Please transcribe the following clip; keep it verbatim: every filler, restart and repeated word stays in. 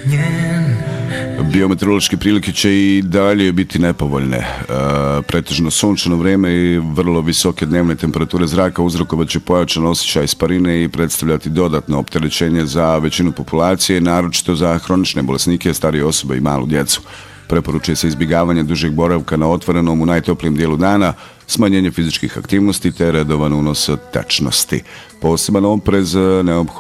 Biometeorološke prilike će i dalje biti nepovoljne. E, pretežno sunčano vrijeme i vrlo visoke dnevne temperature zraka uzrokovat će pojačan osjećaj sparine i predstavljati dodatno opterećenje za većinu populacije, naročito za hronične bolesnike, starije osobe i malu djecu. Preporučuje se izbjegavanje dužeg boravka na otvorenom u najtoplijem dijelu dana, smanjenje fizičkih aktivnosti te redovan unos tečnosti. Poseban oprez neophodan